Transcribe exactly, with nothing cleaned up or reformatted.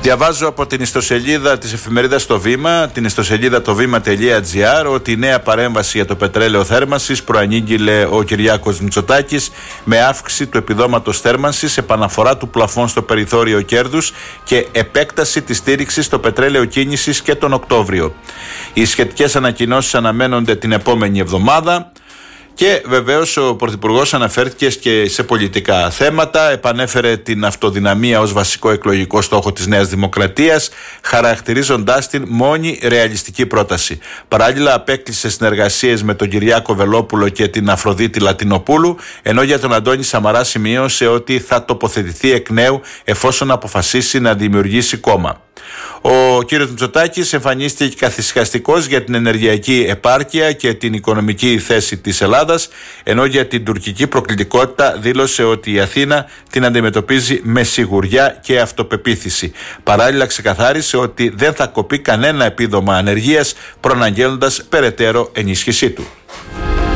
Διαβάζω από την ιστοσελίδα της εφημερίδας Το Βήμα, την ιστοσελίδα το βήμα τελεία τζι άρ, ότι η νέα παρέμβαση για το πετρέλαιο θέρμανσης προανήγγειλε ο Κυριάκος Μητσοτάκης με αύξηση του επιδόματος θέρμανσης, επαναφορά του πλαφών στο περιθώριο κέρδους και επέκταση της στήριξης στο πετρέλαιο κίνησης και τον Οκτώβριο. Οι σχετικές ανακοινώσεις αναμένονται την επόμενη εβδομάδα. Και βεβαίως ο Πρωθυπουργός αναφέρθηκε και σε πολιτικά θέματα, επανέφερε την αυτοδυναμία ως βασικό εκλογικό στόχο της Νέας Δημοκρατίας, χαρακτηρίζοντάς την μόνη ρεαλιστική πρόταση. Παράλληλα απέκλεισε συνεργασίες με τον Κυριάκο Βελόπουλο και την Αφροδίτη Λατινοπούλου, ενώ για τον Αντώνη Σαμαρά σημείωσε ότι θα τοποθετηθεί εκ νέου εφόσον αποφασίσει να δημιουργήσει κόμμα. Ο κύριος Μητσοτάκης εμφανίστηκε καθησυχαστικός για την ενεργειακή επάρκεια και την οικονομική θέση της Ελλάδας, ενώ για την τουρκική προκλητικότητα δήλωσε ότι η Αθήνα την αντιμετωπίζει με σιγουριά και αυτοπεποίθηση. Παράλληλα ξεκαθάρισε ότι δεν θα κοπεί κανένα επίδομα ανεργίας, προαναγγέλλοντας περαιτέρω ενίσχυσή του.